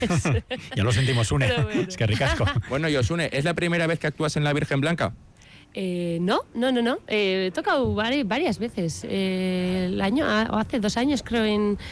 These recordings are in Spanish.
Ya lo sentimos, Sune. Pero bueno. Es que ricasco. Bueno, Josune, ¿es la primera vez que actúas en La Virgen Blanca? No. He tocado varias veces. O hace 2 años creo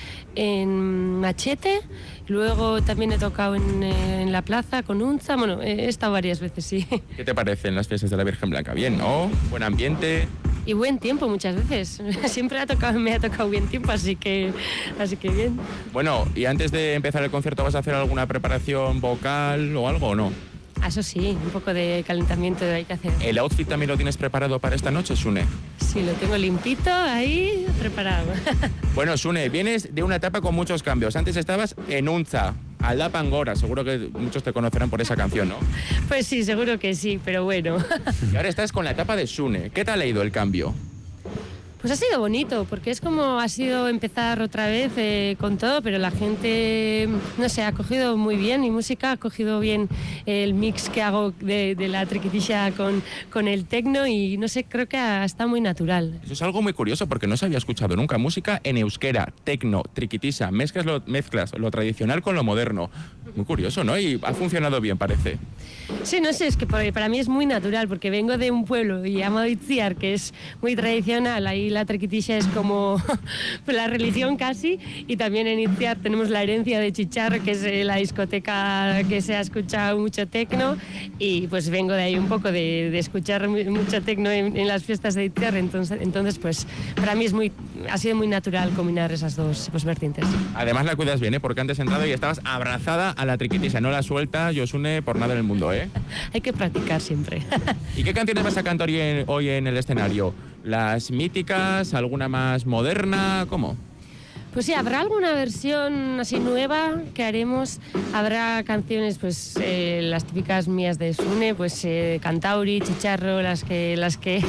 en Machete. Luego también he tocado en la plaza con Unza. Bueno, he estado varias veces, sí. ¿Qué te parecen las fiestas de La Virgen Blanca? Bien, ¿no? Buen ambiente. Y buen tiempo muchas veces. Siempre me ha tocado buen tiempo, así que bien. Bueno, y antes de empezar el concierto, ¿vas a hacer alguna preparación vocal o algo o no? Eso sí, un poco de calentamiento hay que hacer. ¿El outfit también lo tienes preparado para esta noche, Sune? Sí, lo tengo limpito ahí, preparado. Bueno, Sune, vienes de una etapa con muchos cambios. Antes estabas en Unza, Aldapa Angora. Seguro que muchos te conocerán por esa canción, ¿no? Pues sí, seguro que sí, pero bueno. Y ahora estás con la etapa de Sune. ¿Qué tal ha ido el cambio? Pues ha sido bonito, porque es como ha sido empezar otra vez con todo, pero la gente, no sé, ha cogido muy bien mi música, ha cogido bien el mix que hago de la triquitisha con el tecno y no sé, creo que está muy natural. Eso es algo muy curioso porque no se había escuchado nunca música en euskera, tecno, triquitisha, mezclas lo tradicional con lo moderno. Muy curioso, ¿no? Y ha funcionado bien, parece. Sí, no sé, es que para mí es muy natural, porque vengo de un pueblo llamado Itziar, que es muy tradicional, ahí la triquitisha es como la religión casi, y también en Itziar tenemos la herencia de Chicharro, que es la discoteca que se ha escuchado mucho tecno, y pues vengo de ahí un poco de escuchar mucho tecno en las fiestas de Itziar, entonces pues para mí ha sido muy natural combinar esas dos vertientes. Además la cuidas bien, ¿eh? Porque antes he entrado y estabas abrazada a la triquitisha, no la suelta, Josune, por nada en el mundo, ¿eh? Hay que practicar siempre. ¿Y qué canciones vas a cantar hoy en el escenario? ¿Las míticas? ¿Alguna más moderna? ¿Cómo? Pues sí, habrá alguna versión así nueva que haremos. Habrá canciones, pues las típicas mías de Sune, pues Cantauri, Chicharro, las que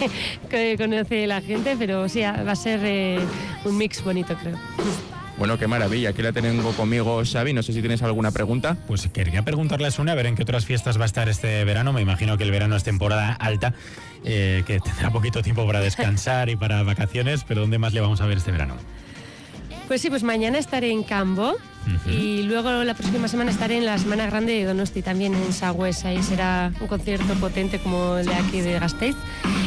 conoce la gente, pero sí, va a ser un mix bonito, creo. Bueno, qué maravilla. Aquí la tengo conmigo, Xavi. No sé si tienes alguna pregunta. Pues quería preguntarle a Sune a ver en qué otras fiestas va a estar este verano. Me imagino que el verano es temporada alta, que tendrá poquito tiempo para descansar y para vacaciones, pero ¿dónde más le vamos a ver este verano? Pues sí, pues mañana estaré en Cambo y luego la próxima semana estaré en la Semana Grande de Donosti, también en Sagües. Ahí será un concierto potente como el de aquí de Gasteiz.